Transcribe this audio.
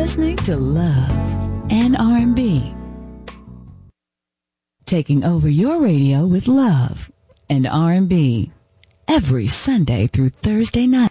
listening to Love and R&B. Taking over your radio with love and R&B every Sunday through Thursday night.